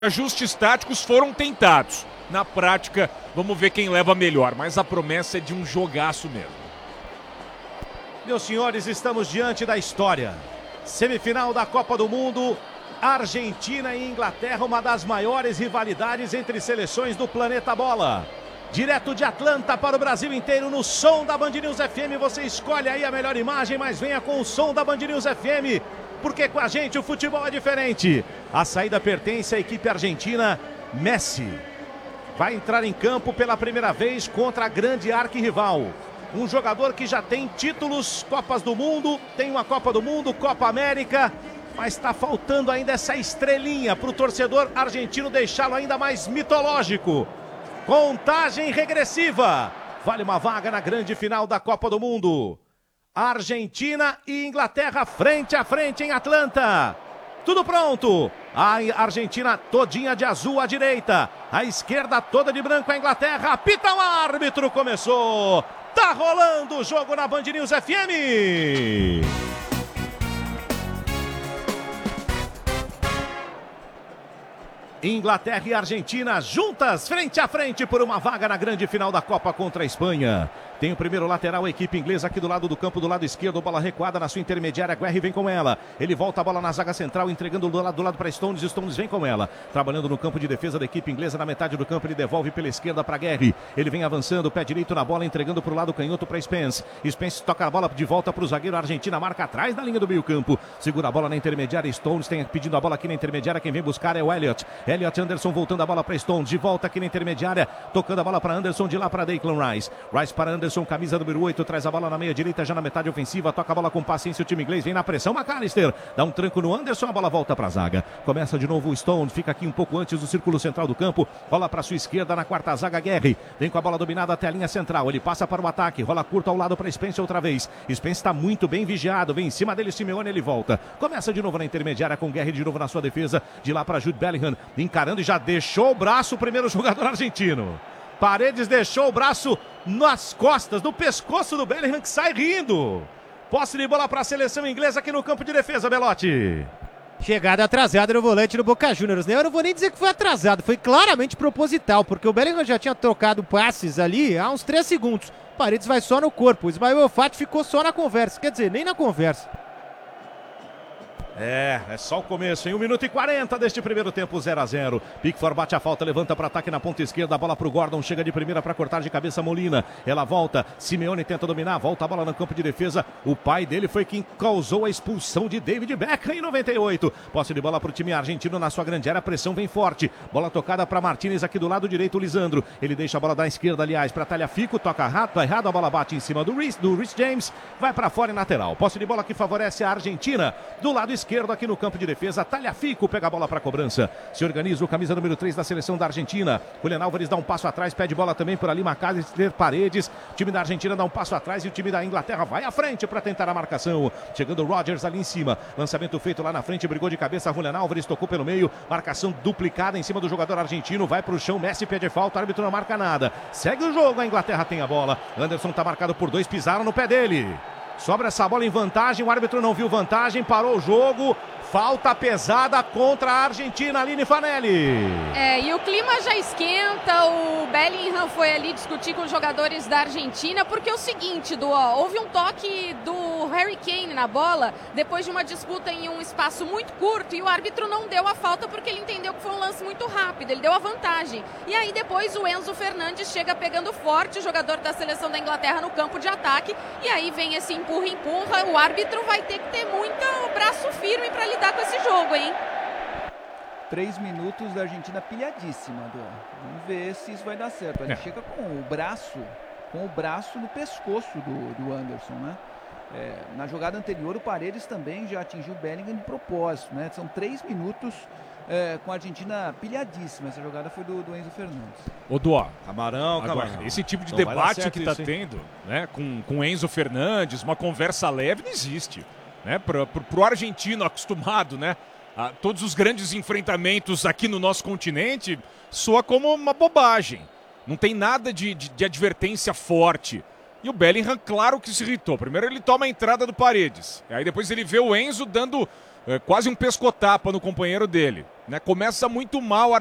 Ajustes táticos foram tentados. Na prática, vamos ver quem leva melhor, mas a promessa é de um jogaço mesmo. Meus senhores, estamos diante da história. Semifinal da Copa do Mundo, Argentina e Inglaterra, uma das maiores rivalidades entre seleções do planeta bola. Direto de Atlanta para o Brasil inteiro, no som da Band News FM. Você escolhe aí a melhor imagem, mas venha com o som da Band News FM, porque com a gente o futebol é diferente. A saída pertence à equipe argentina. Messi vai entrar em campo pela primeira vez contra a grande arquirrival. Um jogador que já tem títulos, Copas do Mundo, tem uma Copa do Mundo, Copa América, mas está faltando ainda essa estrelinha para o torcedor argentino deixá-lo ainda mais mitológico. Contagem regressiva. Vale uma vaga na grande final da Copa do Mundo. Argentina e Inglaterra frente a frente em Atlanta. Tudo pronto. A Argentina todinha de azul à direita. A esquerda toda de branco a Inglaterra. Apita o árbitro. Começou. Tá rolando o jogo na Band News FM. Inglaterra e Argentina juntas, frente a frente por uma vaga na grande final da Copa contra a Espanha. Tem o primeiro lateral, a equipe inglesa aqui do lado do campo, do lado esquerdo, bola recuada na sua intermediária, Guerri vem com ela. Ele volta a bola na zaga central, entregando do lado para Stones, Stones vem com ela. Trabalhando no campo de defesa da equipe inglesa, na metade do campo, ele devolve pela esquerda para Guerri. Ele vem avançando, pé direito na bola, entregando para o lado canhoto para Spence. Spence toca a bola de volta para o zagueiro, a Argentina marca atrás da linha do meio campo. Segura a bola na intermediária, Stones tem pedindo a bola aqui na intermediária, quem vem buscar é o Elliott. Elliott, Anderson voltando a bola para Stones, de volta aqui na intermediária, tocando a bola para Anderson, de lá para Declan Rice. Rice para Anderson, camisa número 8, traz a bola na meia direita, já na metade ofensiva, toca a bola com paciência, o time inglês vem na pressão, McAllister dá um tranco no Anderson, a bola volta para a zaga, começa de novo o Stones, fica aqui um pouco antes do círculo central do campo, rola para sua esquerda na quarta zaga, Guerri, vem com a bola dominada até a linha central, ele passa para o ataque, rola curto ao lado para Spence outra vez, Spence está muito bem vigiado, vem em cima dele Simeone, ele volta, começa de novo na intermediária com Guerri de novo na sua defesa, de lá para Jude Bellingham, encarando e já deixou o braço o primeiro jogador argentino. Paredes deixou o braço nas costas, no pescoço do Bellingham, que sai rindo. Posse de bola para a seleção inglesa aqui no campo de defesa, Belotti. Chegada atrasada no volante do Boca Juniors, né? Eu não vou nem dizer que foi atrasado, foi claramente proposital, porque o Bellingham já tinha trocado passes ali há uns 3 segundos. Paredes vai só no corpo, o Ismael Elfati ficou só na conversa, quer dizer, nem na conversa. É só o começo, em 1 minuto e 40 deste primeiro tempo, 0-0. Pickford bate a falta, levanta para ataque na ponta esquerda, a bola para o Gordon, chega de primeira para cortar de cabeça Molina. Ela volta, Simeone tenta dominar, volta a bola no campo de defesa. O pai dele foi quem causou a expulsão de David Beckham em 98. Posse de bola para o time argentino na sua grande área, a pressão vem forte. Bola tocada para Martínez aqui do lado direito, o Lisandro. Ele deixa a bola da esquerda, aliás, para Tagliafico, toca errado, a bola bate em cima do Reece James, vai para fora e lateral. Posse de bola que favorece a Argentina, do lado esquerdo aqui no campo de defesa, Tagliafico pega a bola para a cobrança, se organiza o camisa número 3 da seleção da Argentina, Julián Álvares dá um passo atrás, pede bola também por ali, McAllister, Paredes, o time da Argentina dá um passo atrás e o time da Inglaterra vai à frente para tentar a marcação, chegando o Rodgers ali em cima, lançamento feito lá na frente, brigou de cabeça, Julián Álvares tocou pelo meio, marcação duplicada em cima do jogador argentino, vai para o chão, Messi pede falta, o árbitro não marca nada, segue o jogo, a Inglaterra tem a bola, Anderson está marcado por 2, pisaram no pé dele. Sobra essa bola em vantagem, o árbitro não viu vantagem, parou o jogo, falta pesada contra a Argentina, Aline Fanelli. E o clima já esquenta, o Bellingham foi ali discutir com os jogadores da Argentina, porque é o seguinte, houve um toque do Harry Kane na bola, depois de uma disputa em um espaço muito curto, e o árbitro não deu a falta porque ele entendeu que foi um lance muito rápido, ele deu a vantagem. E aí depois o Enzo Fernandes chega pegando forte o jogador da seleção da Inglaterra no campo de ataque, e aí vem esse empurra, o árbitro vai ter que ter muito braço firme para lidar com esse jogo, hein? 3 minutos da Argentina pilhadíssima, vamos ver se isso vai dar certo. Ele chega com o braço no pescoço do Anderson, né? Na jogada anterior, o Paredes também já atingiu o Bellingham de propósito, né? São 3 minutos com a Argentina pilhadíssima. Essa jogada foi do Enzo Fernandes. Ô, Duó, Camarão. Esse tipo de debate que está tendo, né, com Enzo Fernandes, uma conversa leve, não existe. Né? Pro argentino acostumado, né, a todos os grandes enfrentamentos aqui no nosso continente, soa como uma bobagem. Não tem nada de advertência forte. E o Bellingham, claro que se irritou. Primeiro ele toma a entrada do Paredes. E aí depois ele vê o Enzo dando quase um pescotapa no companheiro dele. né? Começa muito mal